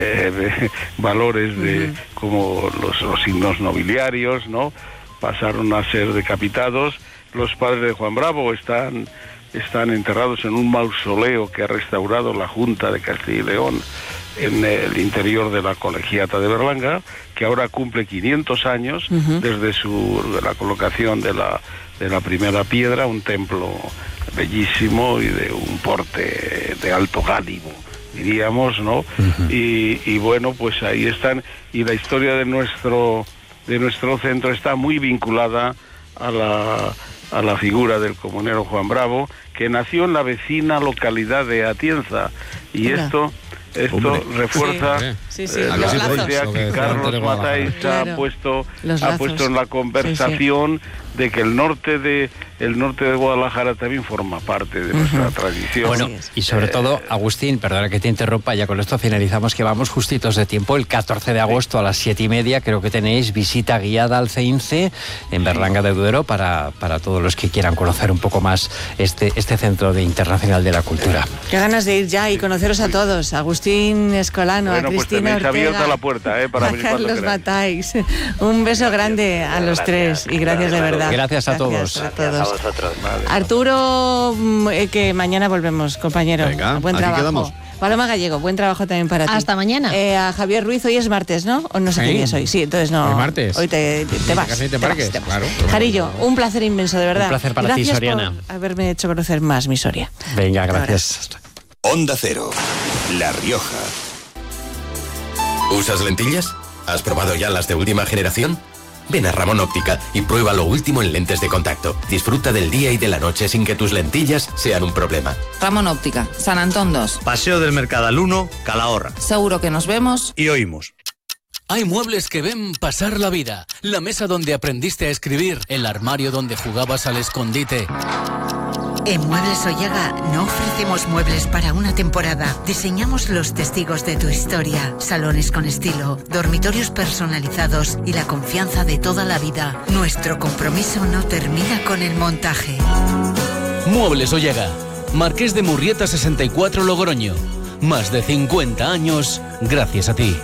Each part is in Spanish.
valores como los signos nobiliarios, ¿no? Pasaron a ser decapitados. Los padres de Juan Bravo están enterrados en un mausoleo que ha restaurado la Junta de Castilla y León en el interior de la Colegiata de Berlanga, que ahora cumple 500 años desde la colocación de la primera piedra, un templo bellísimo y de un porte de alto gálibo, diríamos, ¿no? Y bueno, pues ahí están, y la historia de nuestro centro está muy vinculada a la figura del comunero Juan Bravo, que nació en la vecina localidad de Atienza, y esto refuerza la idea que Carlos Matáis ha puesto en la conversación de que el norte de Guadalajara también forma parte de nuestra tradición. Bueno, y sobre todo, Agustín, perdona que te interrumpa, ya con esto finalizamos, que vamos justitos de tiempo. El 14 de agosto a las 7:30 creo que tenéis visita guiada al CEINCE en Berlanga de Duero para todos los que quieran conocer un poco más este Centro Internacional de la Cultura. Qué ganas de ir ya y conoceros a todos. Agustín Escolano, bueno, a Cristina pues Ortega, abierta la puerta, para a Carlos Matáis. Un beso grande a los tres y gracias de verdad. Gracias a todos. Gracias a vosotros. Vale. Arturo, que mañana volvemos, compañero. Venga, buen aquí trabajo. quedamos. Paloma Gallego, buen trabajo también para ti. Hasta mañana. A Javier Ruiz, hoy es martes, ¿no? O no sé qué día es hoy. Sí, entonces no. ¿Es martes? Hoy te vas. Casi te parques, claro. Jarillo, un placer inmenso, de verdad. Un placer para ti, Soriana. Gracias por haberme hecho conocer más mi Soria. Venga, gracias. Onda Cero, La Rioja. ¿Usas lentillas? ¿Has probado ya las de última generación? Ven a Ramón Óptica y prueba lo último en lentes de contacto. Disfruta del día y de la noche sin que tus lentillas sean un problema. Ramón Óptica, San Antón 2. Paseo del Mercadal 1, Calahorra. Seguro que nos vemos y oímos. Hay muebles que ven pasar la vida. La mesa donde aprendiste a escribir. El armario donde jugabas al escondite. En Muebles Ollega no ofrecemos muebles para una temporada. Diseñamos los testigos de tu historia. Salones con estilo, dormitorios personalizados y la confianza de toda la vida. Nuestro compromiso no termina con el montaje. Muebles Ollega. Marqués de Murrieta 64, Logroño. Más de 50 años gracias a ti.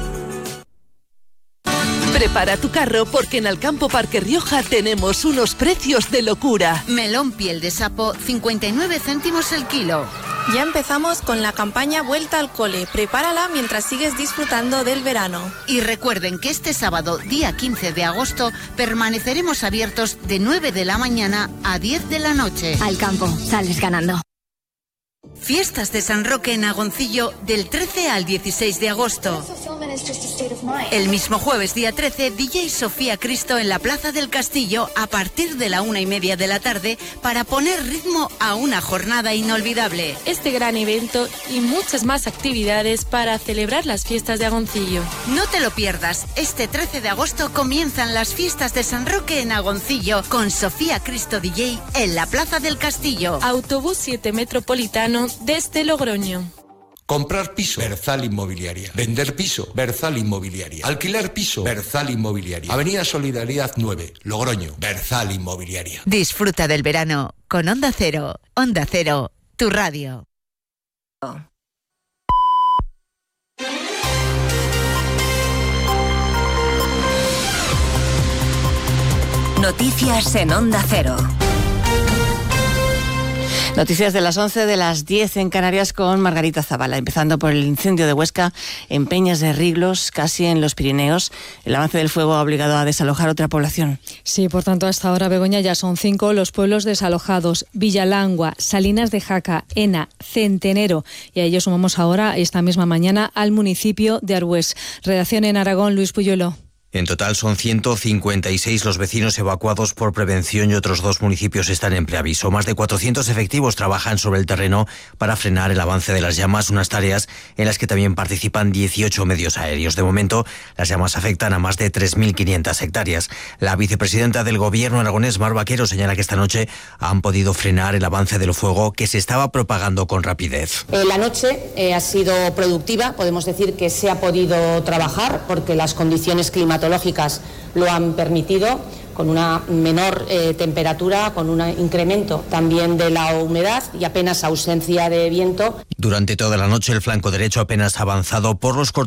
Prepara tu carro porque en Alcampo Parque Rioja tenemos unos precios de locura. Melón piel de sapo, 59 céntimos el kilo. Ya empezamos con la campaña Vuelta al Cole. Prepárala mientras sigues disfrutando del verano. Y recuerden que este sábado, día 15 de agosto, permaneceremos abiertos de 9 de la mañana a 10 de la noche. Alcampo, sales ganando. Fiestas de San Roque en Agoncillo del 13 al 16 de agosto. El mismo jueves, día 13, DJ Sofía Cristo en la Plaza del Castillo a partir de la 1:30 de la tarde para poner ritmo a una jornada inolvidable. Este gran evento y muchas más actividades para celebrar las fiestas de Agoncillo. No te lo pierdas. Este 13 de agosto comienzan las Fiestas de San Roque en Agoncillo con Sofía Cristo DJ en la Plaza del Castillo. Autobús 7 Metropolitano desde Logroño. Comprar piso, Berzal Inmobiliaria. Vender piso, Berzal Inmobiliaria. Alquilar piso, Berzal Inmobiliaria. Avenida Solidaridad 9, Logroño, Berzal Inmobiliaria. Disfruta del verano con Onda Cero. Onda Cero, tu radio. Noticias en Onda Cero. Noticias de las 11, de las 10 en Canarias con Margarita Zavala. Empezando por el incendio de Huesca en Peñas de Riglos, casi en los Pirineos. El avance del fuego ha obligado a desalojar otra población. Sí, por tanto, hasta ahora, Begoña, ya son 5 los pueblos desalojados. Villalangua, Salinas de Jaca, Ena, Centenero. Y a ellos sumamos ahora, esta misma mañana, al municipio de Arbués. Redacción en Aragón, Luis Puyuelo. En total son 156 los vecinos evacuados por prevención y otros 2 municipios están en preaviso. Más de 400 efectivos trabajan sobre el terreno para frenar el avance de las llamas, unas tareas en las que también participan 18 medios aéreos. De momento, las llamas afectan a más de 3.500 hectáreas. La vicepresidenta del Gobierno aragonés, Mar Vaquero, señala que esta noche han podido frenar el avance del fuego que se estaba propagando con rapidez. La noche ha sido productiva, podemos decir que se ha podido trabajar porque las condiciones climatológicas lo han permitido, con una menor temperatura, con un incremento también de la humedad y apenas ausencia de viento. Durante toda la noche el flanco derecho apenas ha avanzado por los cortes